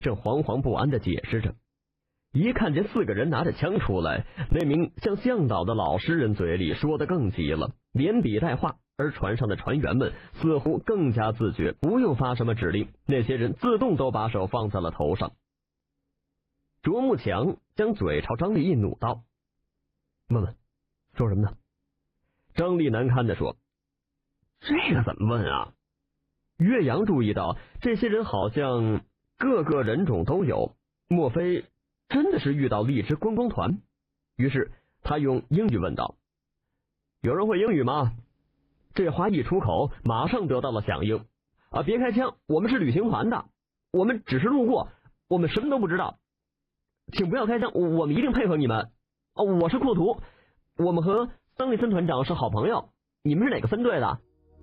正惶惶不安地解释着。一看见4个人拿着枪出来，那名像向导的老实人嘴里说的更急了，连笔带画，而船上的船员们似乎更加自觉，不用发什么指令，那些人自动都把手放在了头上。卓木强将嘴朝张丽一努道：“问问，说什么呢？”张丽难堪地说：“这个怎么问啊？”岳阳注意到这些人好像各个人种都有，莫非真的是遇到荔枝观光团？于是他用英语问道：“有人会英语吗？”这话一出口，马上得到了响应。“别开枪，我们是旅行团的，我们只是路过，我们什么都不知道，请不要开枪，我们一定配合你们。我是库图，我们和桑利森团长是好朋友，你们是哪个分队的？”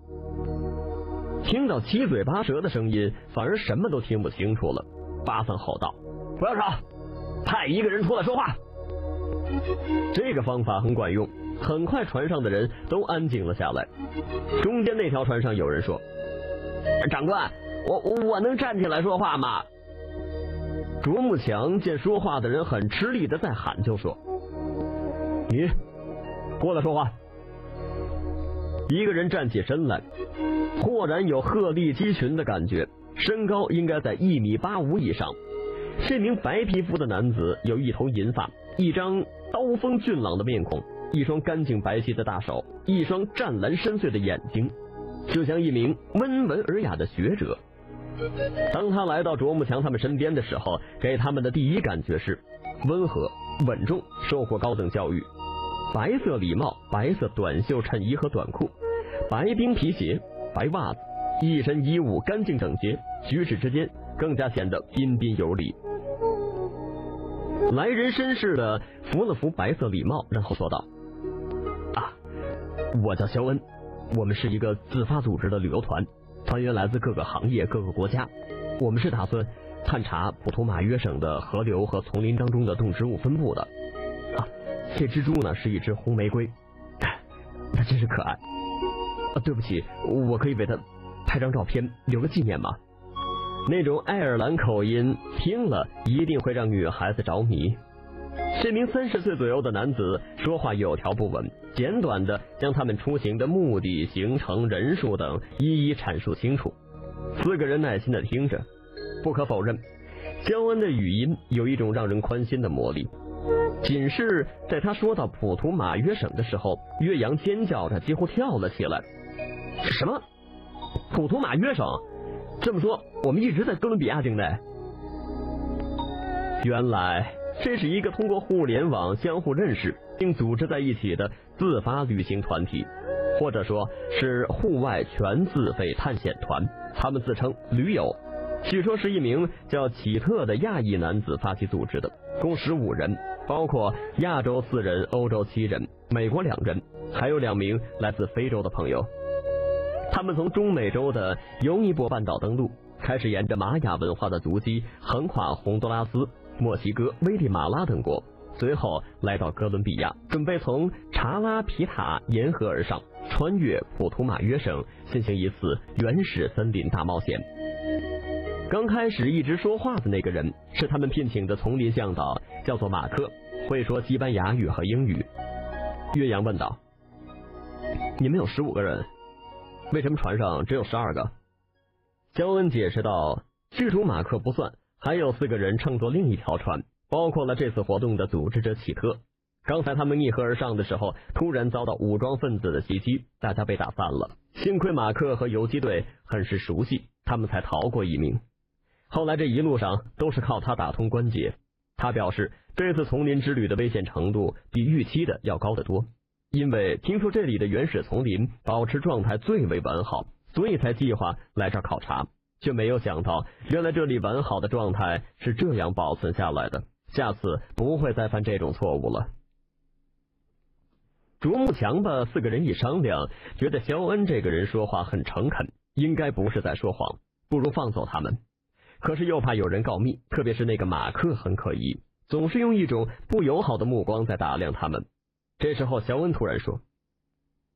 听到七嘴八舌的声音，反而什么都听不清楚了。巴桑吼道：“不要吵，派一个人出来说话。”这个方法很管用，很快船上的人都安静了下来。中间那条船上有人说：“长官，我能站起来说话吗？”卓木强见说话的人很吃力的在喊，就说：“你过来说话。”一个人站起身来，豁然有鹤立鸡群的感觉，身高应该在1.85米以上。这名白皮肤的男子有一头银发，一张刀锋俊朗的面孔，一双干净白皙的大手，一双湛蓝深邃的眼睛，就像一名温文尔雅的学者。当他来到卓木强他们身边的时候，给他们的第一感觉是温和稳重，受过高等教育。白色礼帽，白色短袖衬衣和短裤，白冰皮鞋，白袜子，一身衣物干净整洁，举止之间更加显得彬彬有礼。来人绅士的扶了扶白色礼帽，然后说道：“我叫肖恩，我们是一个自发组织的旅游团，团员来自各个行业各个国家，我们是打算探查普图马约省的河流和丛林当中的动植物分布的。这只猪呢是一只红玫瑰，它真是可爱。对不起，我可以为它拍张照片留个纪念吗？”那种爱尔兰口音听了一定会让女孩子着迷。这名30岁左右的男子说话有条不紊，简短的将他们出行的目的、行程、人数等一一阐述清楚。4个人耐心的听着。不可否认，肖恩的语音有一种让人宽心的魔力。仅是在他说到普图马约省的时候，岳阳尖叫着几乎跳了起来。“什么？普图马约省？这么说我们一直在哥伦比亚境内？”原来这是一个通过互联网相互认识并组织在一起的自发旅行团体，或者说是户外全自费探险团。他们自称驴友，据说是一名叫启特的亚裔男子发起组织的，共15人，包括亚洲4人、欧洲7人、美国2人，还有2名来自非洲的朋友。他们从中美洲的尤尼泊半岛登陆，开始沿着玛雅文化的足迹横跨洪都拉斯、墨西哥、危地马拉等国，随后来到哥伦比亚，准备从查拉皮塔沿河而上，穿越普图马约省，进行一次原始森林大冒险。刚开始一直说话的那个人是他们聘请的丛林向导，叫做马克，会说西班牙语和英语。岳阳问道：“你们有15个人，为什么船上只有12个？”肖恩解释道：“剧主马克不算，还有4个人乘坐另一条船，包括了这次活动的组织者启特。刚才他们逆河而上的时候，突然遭到武装分子的袭击，大家被打散了。幸亏马克和游击队很是熟悉，他们才逃过一命。后来这一路上都是靠他打通关节。他表示，这次丛林之旅的危险程度比预期的要高得多，因为听说这里的原始丛林保持状态最为完好，所以才计划来这儿考察，却没有想到原来这里完好的状态是这样保存下来的，下次不会再犯这种错误了。卓木强吧4个人一商量，觉得肖恩这个人说话很诚恳，应该不是在说谎，不如放走他们。可是又怕有人告密，特别是那个马克很可疑，总是用一种不友好的目光在打量他们。这时候肖恩突然说：“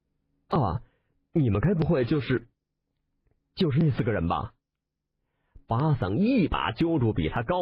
你们该不会就是那4个人吧？” 巴桑一把揪住比他高